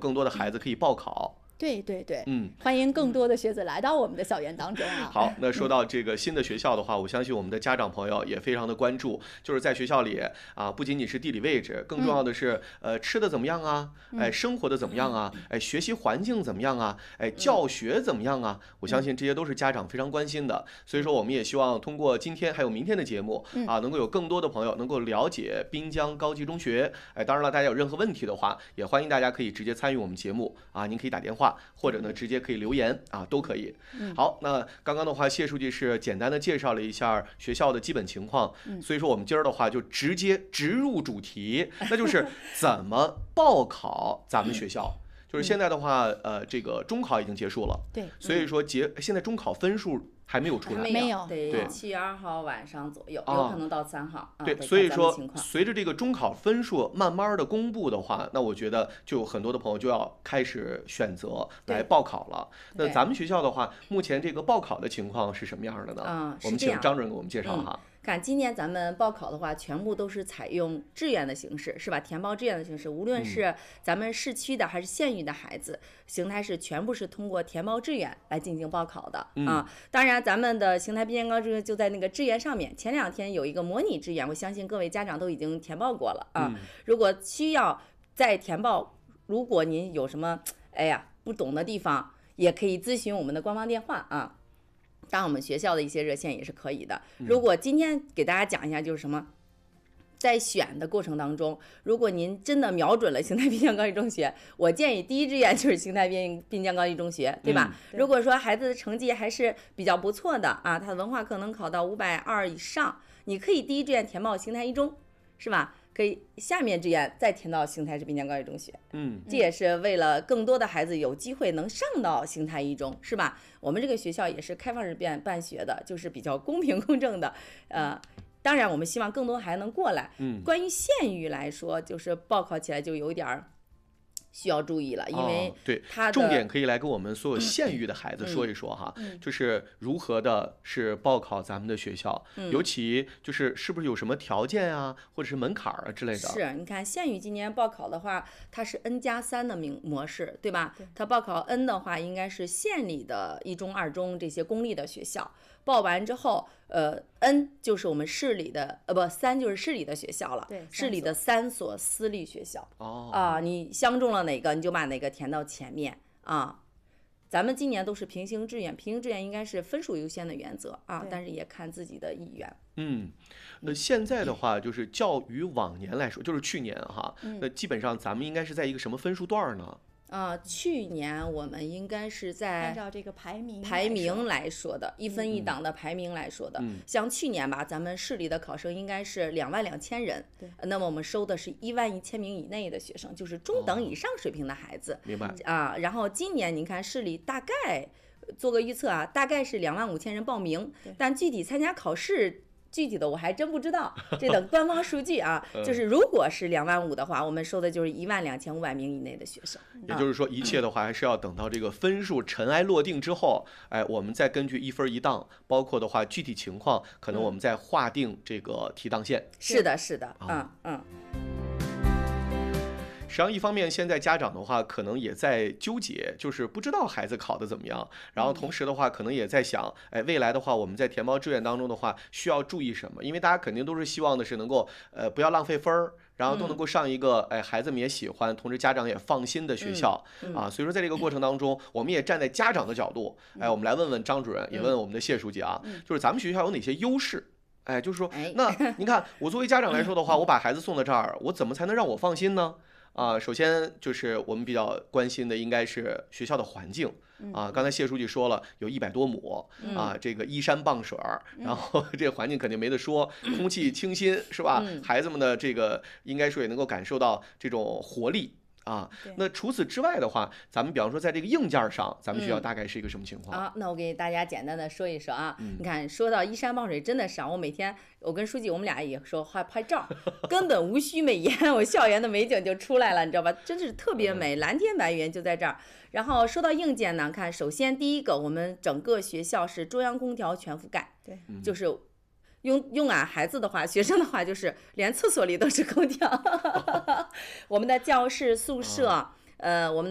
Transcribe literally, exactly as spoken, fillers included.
更多的孩子可以报考。 对对对， 嗯， 欢迎更多的学子来到我们的校园当中啊。 好，那说到这个新的学校的话，我相信我们的家长朋友也非常的关注，就是在学校里啊，不仅仅是地理位置，更重要的是，呃，吃的怎么样啊？哎，生活的怎么样啊？哎，学习环境怎么样啊？哎，教学怎么样啊？我相信这些都是家长非常关心的。所以说，我们也希望通过今天还有明天的节目啊，能够有更多的朋友能够了解滨江高级中学。哎，当然了，大家有任何问题的话，也欢迎大家可以直接参与我们节目啊，您可以打电话，或者呢直接可以留言啊，都可以。好，那刚刚的话，谢书记是简单的介绍了一下学校的基本情况，所以说我们今儿的话就直接直入主题，那就是怎么报考咱们学校。就是现在的话，呃，这个中考已经结束了， 对， 所以说结现在中考分数还没有出来， 没有， 得七月二号晚上左右，有可能到三号。 对，所以说随着这个中考分数慢慢的公布的话，那我觉得就有很多的朋友就要开始选择来报考了。那咱们学校的话，目前这个报考的情况是什么样的呢？ 嗯， 我们请张主任给我们介绍哈。 看今年咱们报考的话，全部都是采用志愿的形式，是吧？填报志愿的形式，无论是咱们市区的还是县域的孩子，邢台是全部是通过填报志愿来进行报考的啊。当然，咱们的邢台滨江高中就在那个志愿上面，前两天有一个模拟志愿，我相信各位家长都已经填报过了啊。如果需要再填报，如果您有什么哎呀不懂的地方，也可以咨询我们的官方电话啊。当然我们学校的一些热线也是可以的。如果今天给大家讲一下，就是什么，在选的过程当中，如果您真的瞄准了邢台滨江高级中学，我建议第一志愿就是邢台滨滨江高级中学，对吧？嗯、如果说孩子的成绩还是比较不错的啊，他的文化课能考到五百二以上，你可以第一志愿填报邢台一中，是吧？可以下面志愿再填到邢台市滨江高级中学， 嗯， 这也是为了更多的孩子有机会能上到邢台一中，是吧？我们这个学校也是开放式办办学的，就是比较公平公正的，呃，当然我们希望更多孩子能过来。 嗯， 关于县域来说，就是报考起来就有点儿需要注意了，因为对它的重点可以来跟我们所有县域的孩子说一说哈，就是如何的是报考咱们的学校，尤其就是是不是有什么条件啊，或者是门槛啊之类的。 是，你看县域今年报考的话，它是 N 加三的名模式，对吧？它报考 N 的话，应该是县里的一中、二中这些公立的学校。报完之后，呃 ，N 就是我们市里的，呃，不，三就是市里的学校了。 对， 市里的三所私立学校。 哦。 啊，你相中了哪个，你就把哪个填到前面啊。咱们今年都是平行志愿，平行志愿应该是分数优先的原则啊，但是也看自己的意愿。 嗯，那现在的话，就是较于往年来说，就是去年哈， 嗯、 那基本上咱们应该是在一个什么分数段呢？ 啊、呃，去年我们应该是在按照这个排名排名来说的，一分一档的排名来说的。 嗯、 像去年吧，咱们市里的考生应该是两万两千人，对，那么我们收的是一万一千名以内的学生，就是中等以上水平的孩子。 哦、明白啊。然后今年您看市里大概做个预测啊，大概是两万五千人报名，但具体参加考试。具体的我还真不知道，这等官方数据啊。就是如果是两万五的话，我们收的就是一万两千五百名以内的学生。 也就是说，一切的话还是要等到这个分数尘埃落定之后，哎，我们再根据一分一档，包括的话具体情况，可能我们再划定这个提档线。 是的，是的，嗯嗯。 实际上，一方面，现在家长的话可能也在纠结，就是不知道孩子考得怎么样。然后同时的话，可能也在想，哎，未来的话，我们在填报志愿当中的话，需要注意什么？因为大家肯定都是希望的是能够，呃，不要浪费分儿，然后都能够上一个，哎，孩子们也喜欢，同时家长也放心的学校啊。所以说，在这个过程当中，我们也站在家长的角度，哎，我们来问问张主任，也问问我们的谢书记啊，就是咱们学校有哪些优势？哎，就是说，那您看，我作为家长来说的话，我把孩子送到这儿，我怎么才能让我放心呢？啊，首先就是我们比较关心的应该是学校的环境啊。刚才谢书记说了，有一百多亩啊，这个依山傍水儿，然后这个环境肯定没得说，空气清新是吧？孩子们的这个应该说也能够感受到这种活力。啊，那除此之外的话，咱们比方说在这个硬件上，咱们学校大概是一个什么情况、 嗯、啊？那我给大家简单的说一说啊。嗯、你看，说到依山傍水，真的是啊，我每天我跟书记我们俩也说还拍照，根本无需美颜，我校园的美景就出来了，你知道吧？真是特别美，蓝天白云就在这儿。然后说到硬件呢，看，首先第一个，我们整个学校是中央空调全覆盖， 对， 就是。用用俺孩子的话，学生的话就是连厕所里都是空调。我们的教室、宿舍，呃，我们。